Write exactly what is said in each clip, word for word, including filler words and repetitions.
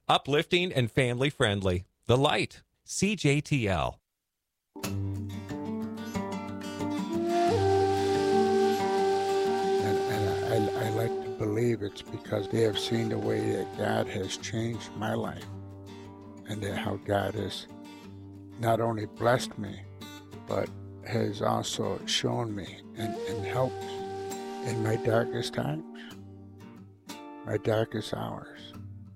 Uplifting and family friendly. The Light. C J T L. And, and I, I like to believe it's because they have seen the way that God has changed my life, and that how God has not only blessed me, but has also shown me and, and helped in my darkest times, my darkest hours.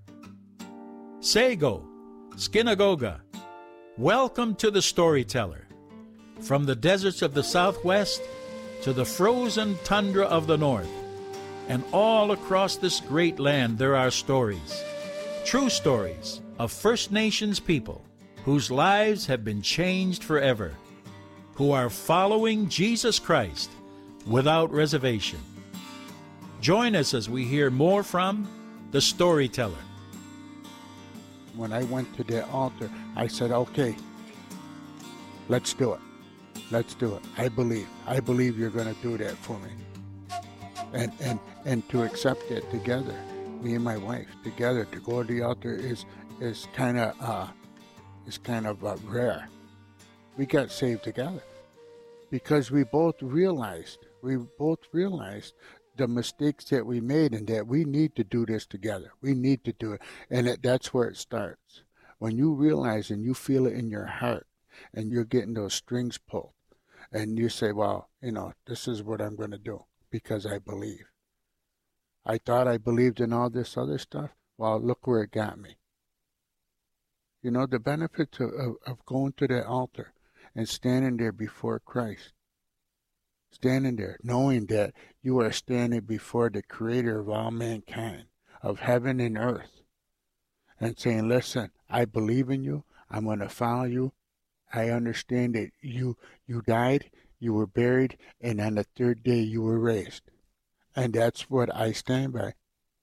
Sego, Skinagoga, welcome to the Storyteller. From the deserts of the Southwest to the frozen tundra of the North, and all across this great land there are stories, true stories of First Nations people whose lives have been changed forever, who are following Jesus Christ without reservation. Join us as we hear more from the Storyteller. When I went to the altar, I said, okay, let's do it. Let's do it. I believe. I believe you're going to do that for me. And and and to accept it together, me and my wife together, to go to the altar is is kind of uh, is kind of uh, rare. We got saved together because we both realized we both realized the mistakes that we made, and that we need to do this together. We need to do it, and it, that's where it starts. When you realize and you feel it in your heart, and you're getting those strings pulled, and you say, well, you know, this is what I'm going to do because I believe. I thought I believed in all this other stuff. Well, look where it got me. You know, the benefits of, of, of going to that altar and standing there before Christ. Standing there, knowing that you are standing before the Creator of all mankind, of heaven and earth, and saying, listen, I believe in you. I'm going to follow you. I understand that you you died, you were buried, and on the third day you were raised. And that's what I stand by.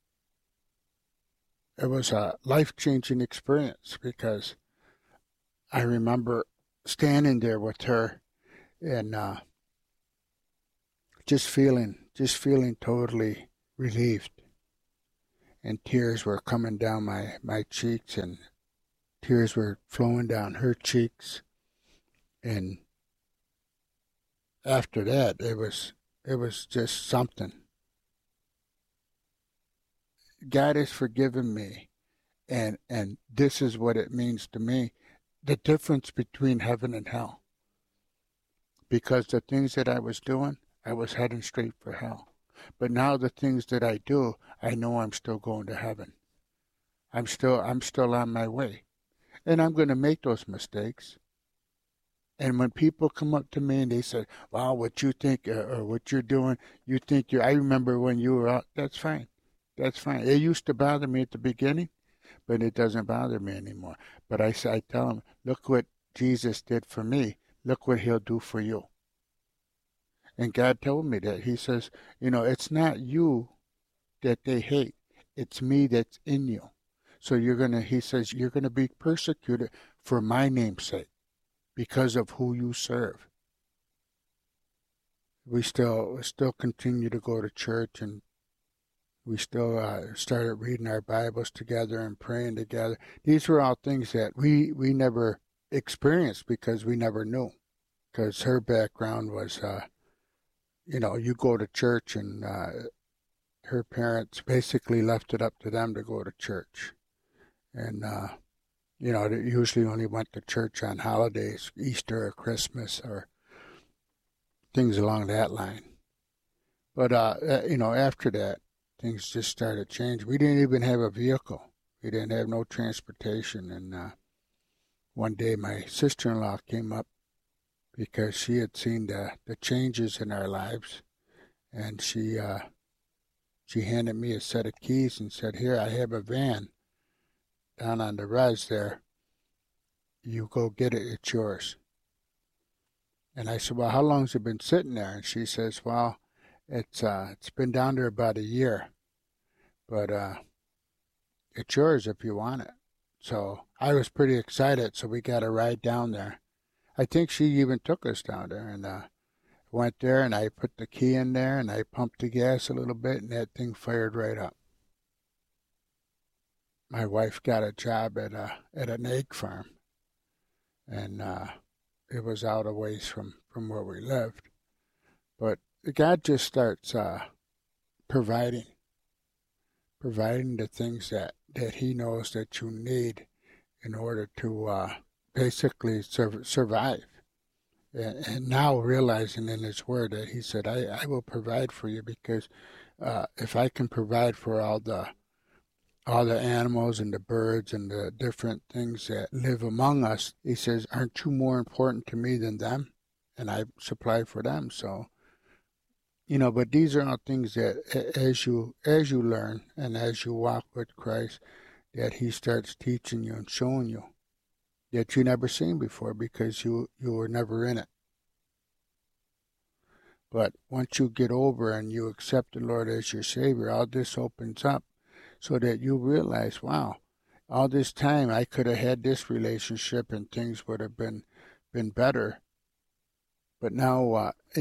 It was a life-changing experience because I remember standing there with her and uh, just feeling, just feeling totally relieved. And tears were coming down my, my cheeks, and tears were flowing down her cheeks. And after that, it was it was just something. God has forgiven me, and and this is what it means to me, the difference between heaven and hell. Because the things that I was doing, I was heading straight for hell. But now the things that I do, I know I'm still going to heaven. I'm still I'm still on my way. And I'm going to make those mistakes. And when people come up to me and they say, wow, what you think uh, or what you're doing, you think you're, I remember when you were out, that's fine. That's fine. It used to bother me at the beginning, but it doesn't bother me anymore. But I, I tell them, look what Jesus did for me. Look what he'll do for you. And God told me that. He says, you know, it's not you that they hate. It's me that's in you. So you're going to, he says, you're going to be persecuted for my name's sake because of who you serve. We still still continue to go to church, and we still uh, started reading our Bibles together and praying together. These were all things that we, we never experienced because we never knew. Because her background was, uh, you know, you go to church, and uh, her parents basically left it up to them to go to church. And, uh, you know, they usually only went to church on holidays, Easter or Christmas or things along that line. But, uh, you know, after that, things just started changing. We didn't even have a vehicle. We didn't have no transportation. And uh, one day my sister-in-law came up because she had seen the, the changes in our lives. And she uh, she handed me a set of keys and said, here, I have a van down on the res there. You go get it, it's yours. And I said, well, how long's it been sitting there? And she says, well, it's uh, it's been down there about a year, but uh, it's yours if you want it. So I was pretty excited, so we got a ride down there. I think she even took us down there, and uh, went there, and I put the key in there, and I pumped the gas a little bit, and that thing fired right up. my wife got a job at a at an egg farm, and uh, it was out a ways from, from where we lived. But God just starts uh, providing, providing the things that, that He knows that you need in order to uh, basically sur- survive. And, and now realizing in His Word that He said, I, I will provide for you, because uh, if I can provide for all the all the animals and the birds and the different things that live among us, He says, aren't you more important to me than them? And I supply for them. So, you know, but these are all things that as you as you learn and as you walk with Christ, that He starts teaching you and showing you that you never seen before, because you, you were never in it. But once you get over and you accept the Lord as your Savior, all this opens up, so that you realize, wow, all this time I could have had this relationship and things would have been been better. But now, uh,